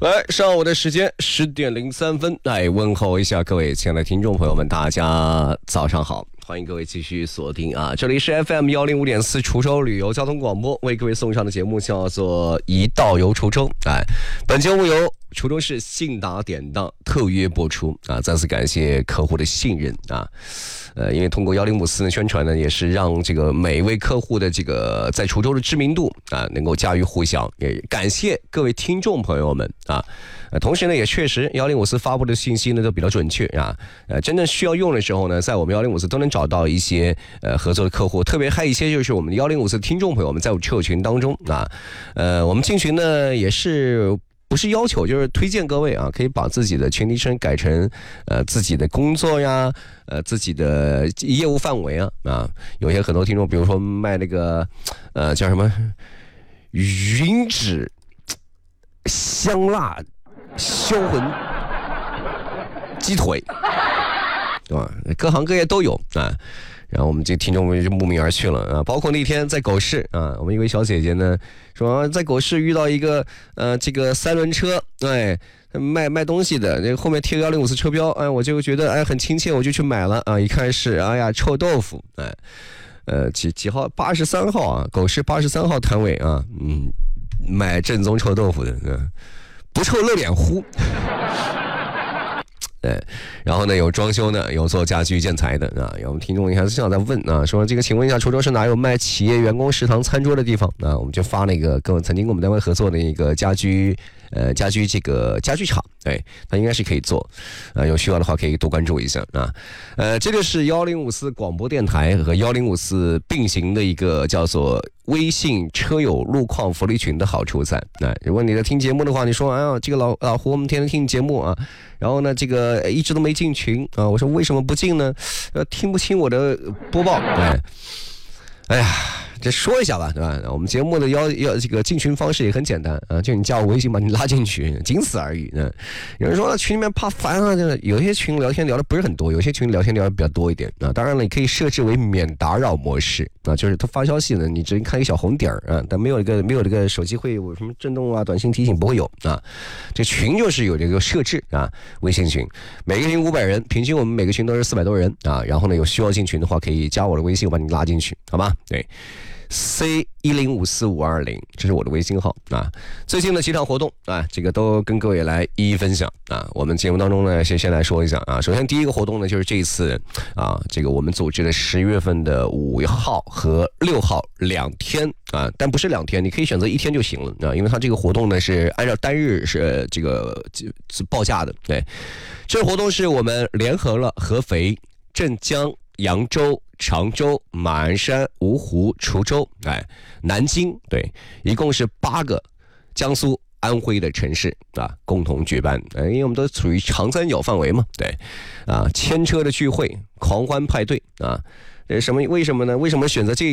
来，上午的时间10:03，来问候一下各位亲爱的听众朋友们，大家早上好，欢迎各位继续锁定啊！这里是 FM105.4滁州旅游交通广播，为各位送上的节目叫做《一道游滁州》。本节目由滁州市信达典当特约播出啊！再次感谢客户的信任啊！因为通过1054的宣传呢，也是让这个每一位客户的这个在滁州的知名度啊，能够家喻户晓。也感谢各位听众朋友们啊！同时呢，也确实1054发布的信息呢都比较准确啊。真正需要用的时候呢，在我们1054都能找到一些合作的客户，特别还有一些就是我们的1054听众朋友们在我们车友群当中啊。我们进群呢也是。不是要求，就是推荐各位啊，可以把自己的群昵称改成自己的工作呀，自己的业务范围啊。有些很多听众，比如说卖那个叫什么云指香辣销魂鸡腿，对吧？各行各业都有啊。然后我们这听众们就慕名而去了啊！包括那天在狗市啊，我们一位小姐姐呢说在狗市遇到一个这个三轮车，卖东西的，那个后面贴个1054车标，我就觉得很亲切，我就去买了啊！一看是臭豆腐，几号？83号啊，狗市83号摊位啊，买正宗臭豆腐的，不臭露脸糊。然后呢，有装修的，有做家居建材的啊。有我们听众还是想在问啊，说这个，请问一下，滁州是哪有卖企业员工食堂餐桌的地方啊？我们就发那个跟曾经跟我们单位合作的一个家居这个家具厂，它应该是可以做，有需要的话可以多关注一下啊。这就是1054广播电台和1054并行的一个叫做微信车友路况福利群的好处在。如果你在听节目的话，你说这个老胡我们天天听节目啊，然后呢这个一直都没进群啊，我说为什么不进呢？听不清我的播报，哎呀。这说一下吧，对吧？我们节目的这个进群方式也很简单啊，就你加我微信把你拉进去，仅此而已。有人说群里面怕烦啊，就是有些群聊天聊的不是很多，有些群聊天聊的比较多一点啊。当然了，你可以设置为免打扰模式啊，就是他发消息呢，你只看一个小红点啊，但没有这个手机会有什么震动啊、短信提醒不会有啊。这群就是有这个设置啊，微信群每个群500人，平均我们每个群都是400多人啊。然后呢，有需要进群的话，可以加我的微信，我把你拉进去，好吧？对。C10545520，这是我的微信号啊。最近的几场活动啊，这个都跟各位来一一分享啊。我们节目当中呢，先来说一下啊。首先第一个活动呢，就是这一次啊，这个我们组织的10月份的5号和6号2天啊，但不是2天，你可以选择1天就行了啊，因为它这个活动呢是按照单日是这个报价的。对，这个活动是我们联合了合肥、镇江、扬州、常州、马鞍山、芜湖、滁州，南京，对，一共是8个江苏、安徽的城市啊，共同举办。因为我们都处于长三角范围嘛，对，啊，牵车的聚会，狂欢派对啊，为什么呢？为什么选择这